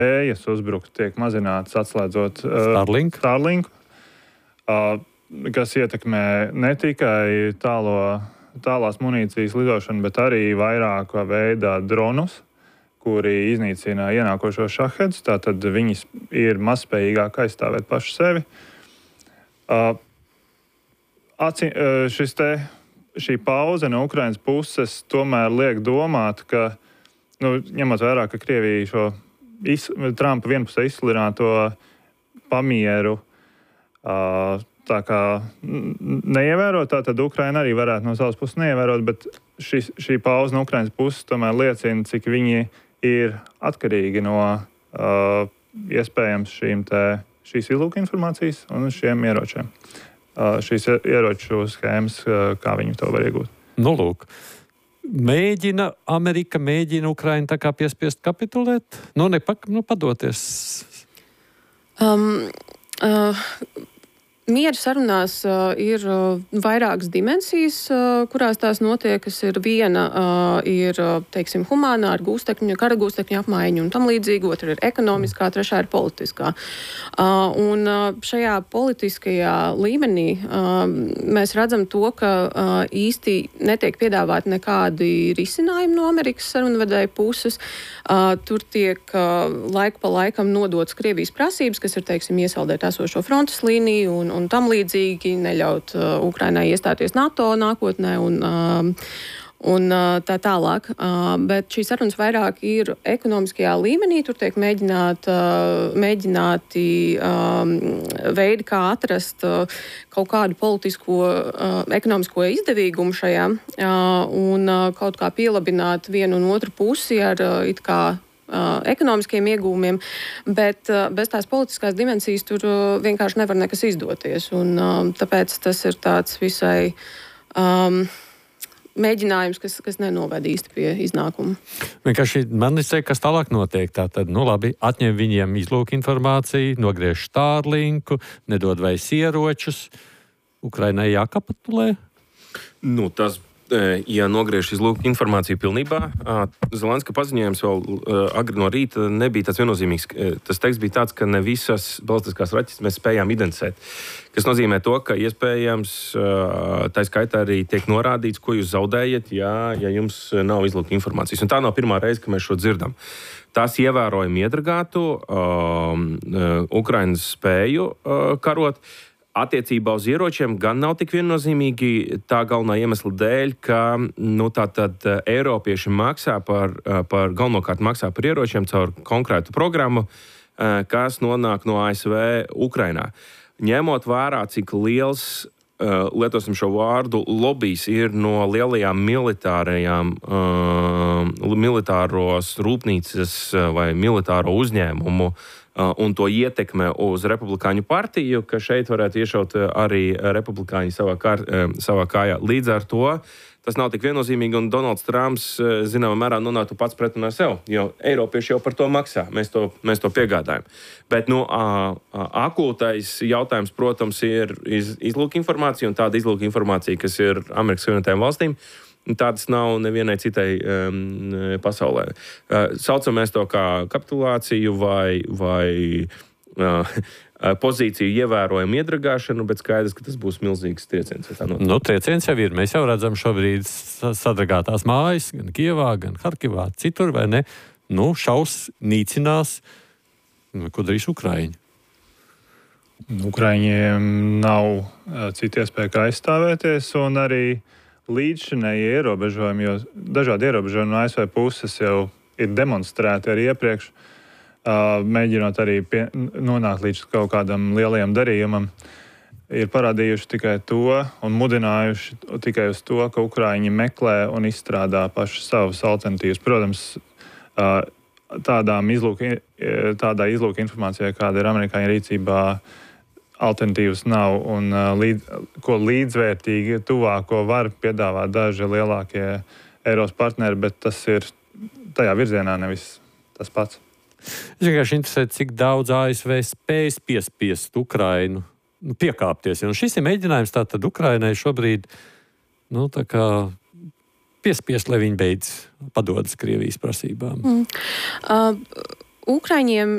spējas uzbrukt tiek mazinātas, atslēdzot Starlinku, kas ietekmē ne tikai tālās munīcijas lidošanu, bet arī vairākā veidā dronus, kuri iznīcina ienākošos šahedus. Tātad viņi ir mazspējīgāk aizstāvēt paši sevi. Šī pauze no Ukrainas puses tomēr liek domāt, ka, ņemot vērā, ka Krievija šo Trumpa vienpusē izsludināto pamieru tā kā neievēro, tad Ukraina arī varētu no savas puses neievērot, bet šī pauze no Ukrainas puses tomēr liecina, cik viņi ir atkarīgi no iespējams šīs izlūka informācijas un šiem ieročiem. Šīs ieroču schēmas, kā viņi to var iegūt. Lūk. Amerika mēģina Ukrainu tā kā piespiest kapitulēt? Padoties. Miera sarunās ir vairākas dimensijas, kurās tās notiek, kas ir viena ir, teiksim, humānā ar kara gūstekņu apmaiņu un tam līdzīgi, otra ir ekonomiskā, trešā ir politiskā. Un šajā politiskajā līmenī mēs redzam to, ka īsti netiek piedāvāti nekādi risinājumi no Amerikas sarunvedēju puses. Tur tiek laiku pa laikam nodots Krievijas prasības, kas ir, teiksim, iesaldēt esošo frontes līniju un tam līdzīgi, neļaut Ukrainai iestāties NATO nākotnē un tā tālāk. Bet šīs sarunas vairāk ir ekonomiskajā līmenī, tur tiek mēģināti veidi, kā atrast kaut kādu politisko, ekonomisko izdevīgumu šajā un kaut kā pielabināt vienu un otru pusi ar it kā ekonomiskiem iegūmiem, bet bez tās politiskās dimensijas tur vienkārši nevar nekas izdoties. Un tāpēc tas ir tāds visai mēģinājums, kas nenoved īsti pie iznākuma. Vienkārši man izsaka, kas tālāk notiek. Tātad, labi, atņem viņiem izlūk informāciju, nogriež Starlinku, nedod vairs ieročus. Ukrainai jākapitulē? Tas ja nogriež izlūk informāciju pilnībā, Zelenska paziņojums vēl agri no rīta nebija tāds viennozīmīgs. Tas teksts bija tāds, ka ne visas balistiskās raķetes mēs spējām identificēt. Kas nozīmē to, ka iespējams tā skaitā arī tiek norādīts, ko jūs zaudējat, ja jums nav izlūk informācijas. Un tā nav pirmā reize, ka mēs šo dzirdam. Tās ievērojami iedragātu Ukrainas spēju karot. Attiecībā uz ieročiem gan nav tik viennozīmīgi tā galvenā iemesla dēļ, ka tātad Eiropieši galvenokārt maksā par ieročiem caur konkrētu programmu, kas nonāk no ASV Ukrainā. Ņemot vērā, cik liels, lietosim šo vārdu, lobijs ir no lielajām militāros rūpnīcas vai militāro uzņēmumu un to ietekme uz Republikāņu partiju, ka šeit varētu iešaut arī republikāņi savā kājā. Līdz ar to tas nav tik viennozīmīgi, un Donalds Trumps, zināmā mērā, nonāktu pats pretunā sev, jo Eiropieši jau par to maksā, mēs to piegādājam. Bet akūtais jautājums, protams, ir izlūk informācija, un tāda izlūk informācija, kas ir Amerikas Savienotajām valstīm, tādas nav nevienai citai pasaulē. Saucam mēs to kā kapitulāciju vai pozīciju ievērojumu iedragāšanu, bet skaidrs, ka tas būs milzīgs trieciens. Trieciens jau ir. Mēs jau redzam šobrīd sadragātās mājas, gan Kijevā, gan Harkivā, citur, vai ne? Šaus, nīcinās. Ko darīs Ukraiņi? Ukraiņiem nav citu iespēju kā aizstāvēties, un arī līdzšinēji ierobežojumi, jo dažādi ierobežojumi no ASV puses jau ir demonstrēti arī iepriekš, mēģinot arī nonākt līdz kaut kādam lielajam darījumam, ir parādījuši tikai to un mudinājuši tikai uz to, ka Ukraiņi meklē un izstrādā paši savas alternatīvas. Protams, tādā izlūka informācijā, kāda ir amerikāņu rīcībā, alternatīvas nav, un ko līdzvērtīgi tuvāko var piedāvāt daži lielākie Eiropas partneri, bet tas ir tajā virzienā nevis tas pats. Es vienkārši interesē, cik daudz ASV spējas piespiest Ukrainu piekāpties. Un šis ir mēģinājums tātad Ukrainai šobrīd piespiest, lai viņi beidz padodas Krievijas prasībām. Ukraiņiem